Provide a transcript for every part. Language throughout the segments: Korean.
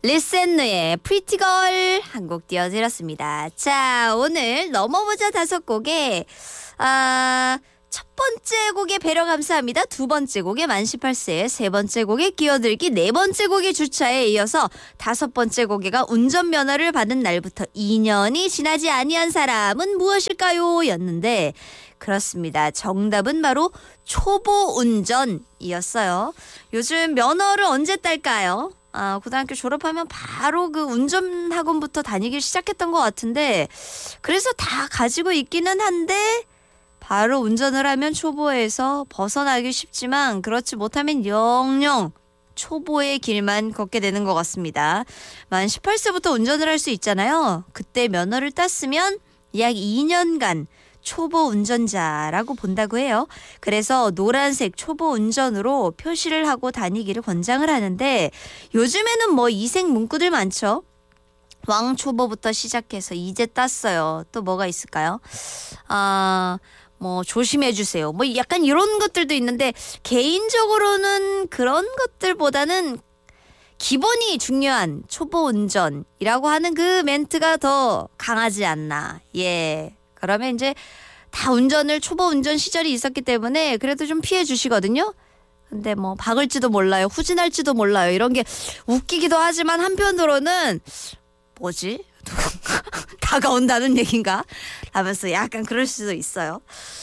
리센느의 프리티걸 한 곡 띄워드렸습니다. 자, 오늘 넘어보자 5곡에 첫 번째 곡에 배려 감사합니다. 두 번째 곡에 만 18세, 세 번째 곡에 끼어들기, 네 번째 곡의 주차에 이어서 다섯 번째 곡에가 운전면허를 받은 날부터 2년이 지나지 아니한 사람은 무엇일까요? 였는데 그렇습니다. 정답은 바로 초보 운전이었어요. 요즘 면허를 언제 딸까요? 고등학교 졸업하면 바로 그 운전학원부터 다니기 시작했던 것 같은데 그래서 다 가지고 있기는 한데 바로 운전을 하면 초보에서 벗어나기 쉽지만 그렇지 못하면 영영 초보의 길만 걷게 되는 것 같습니다. 만 18세부터 운전을 할 수 있잖아요. 그때 면허를 땄으면 약 2년간 초보 운전자라고 본다고 해요. 그래서 노란색 초보 운전으로 표시를 하고 다니기를 권장을 하는데 요즘에는 뭐 이색 문구들 많죠. 왕초보부터 시작해서 이제 땄어요. 또 뭐가 있을까요? 뭐 조심해 주세요. 뭐 약간 이런 것들도 있는데 개인적으로는 그런 것들보다는 기본이 중요한 초보 운전이라고 하는 그 멘트가 더 강하지 않나. 예. 그러면 이제 다 운전을 초보 운전 시절이 있었기 때문에 그래도 좀 피해 주시거든요. 근데 뭐 박을지도 몰라요. 후진할지도 몰라요. 이런 게 웃기기도 하지만 한편으로는 뭐지? 다가온다는 얘긴가? 하면서 약간 그럴 수도 있어요.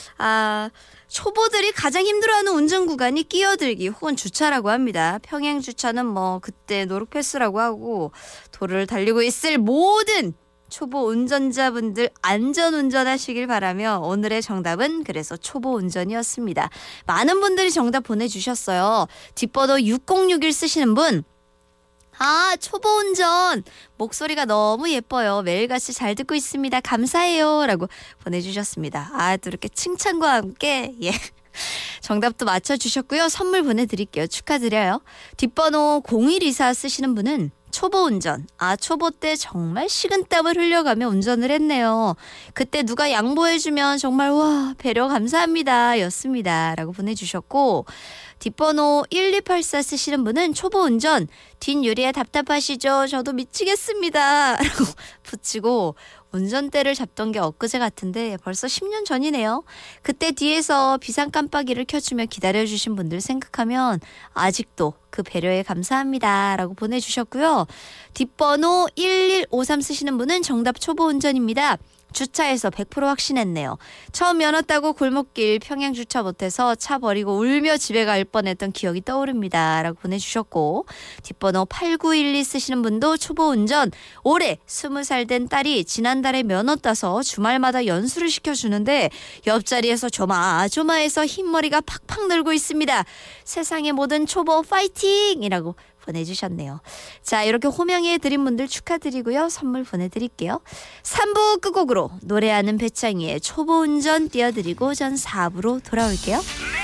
초보들이 가장 힘들어하는 운전 구간이 끼어들기 혹은 주차라고 합니다. 평행 주차는 뭐 그때 노룩 패스라고 하고 도로를 달리고 있을 모든 초보 운전자분들 안전 운전하시길 바라며 오늘의 정답은 그래서 초보 운전이었습니다. 많은 분들이 정답 보내주셨어요. 뒷번호 6061 쓰시는 분. 초보 운전 목소리가 너무 예뻐요. 매일같이 잘 듣고 있습니다. 감사해요. 라고 보내주셨습니다. 또 이렇게 칭찬과 함께 정답도 맞춰주셨고요. 선물 보내드릴게요. 축하드려요. 뒷번호 0124 쓰시는 분은 초보 운전. 초보 때 정말 식은땀을 흘려가며 운전을 했네요. 그때 누가 양보해주면 정말 와 배려 감사합니다. 였습니다. 라고 보내주셨고 뒷번호 1284 쓰시는 분은 초보 운전. 뒷유리에 답답하시죠? 저도 미치겠습니다. 라고 붙이고 운전대를 잡던 게 엊그제 같은데 벌써 10년 전이네요. 그때 뒤에서 비상 깜빡이를 켜주며 기다려주신 분들 생각하면 아직도 그 배려에 감사합니다. 라고 보내주셨고요. 뒷번호 1153 쓰시는 분은 정답 초보 운전입니다. 주차해서 100% 확신했네요. 처음 면허 따고 골목길 평행 주차 못해서 차 버리고 울며 집에 갈 뻔했던 기억이 떠오릅니다. 라고 보내주셨고 뒷번호 8912 쓰시는 분도 초보 운전. 올해 20살 된 딸이 지난달에 면허 따서 주말마다 연수를 시켜주는데 옆자리에서 조마조마해서 흰머리가 팍팍 늘고 있습니다. 세상의 모든 초보 파이팅! 이라고 보내주셨네요. 자, 이렇게 호명해드린 분들 축하드리고요. 선물 보내드릴게요. 3부 끝곡으로 노래하는 배창희의 초보 운전 띄워드리고 전 4부로 돌아올게요.